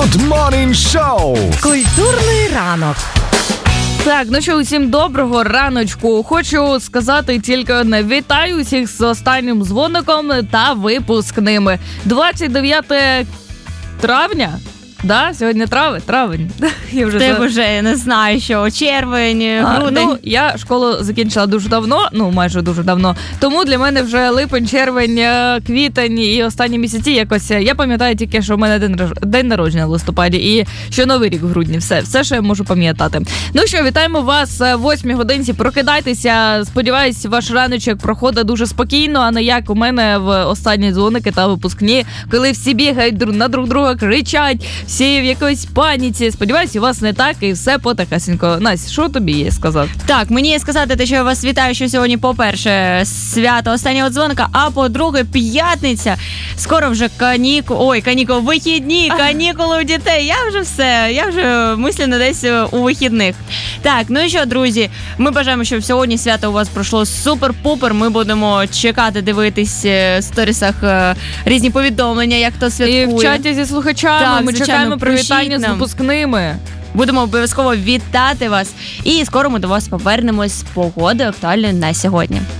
Good Morning Show. Культурний ранок. Так, ну що, усім доброго раночку. Хочу сказати тільки одне. Вітаю усіх з останнім дзвоником та випускними. 29 травня. Да, сьогодні травень. Ти вже не знаю, що червень, грудень. Ну, я школу закінчила дуже давно, майже дуже давно. Тому для мене вже липень, червень, квітень і останні місяці якось. Я пам'ятаю тільки, що в мене день народження в листопаді і що Новий рік в грудні. Все, що я можу пам'ятати. Ну що, вітаємо вас в 8 годинці. Прокидайтеся. Сподіваюсь, ваш раночок проходить дуже спокійно, а не як у мене в останні дзвоники та випускні, коли всі бігають на друг друга, кричать, всі в якоїсь паніці. Сподіваюсь, у вас не так і все потихесенько. Настя, що тобі є сказати? Так, мені є сказати те, що я вас вітаю, що сьогодні, по-перше, свято останнього дзвоника, а по-друге, п'ятниця. Скоро вже вихідні, канікули у дітей. Я вже мислено десь у вихідних. Так, ну і що, друзі, ми бажаємо, щоб сьогодні свято у вас пройшло супер-пупер. Ми будемо чекати, дивитись в сторісах різні повідомлення, як хто святкує. І в чаті зі слухачами. Так, ми чекаємо привітання з випускними. Будемо обов'язково вітати вас. І скоро ми до вас повернемось з погодою актуальною на сьогодні.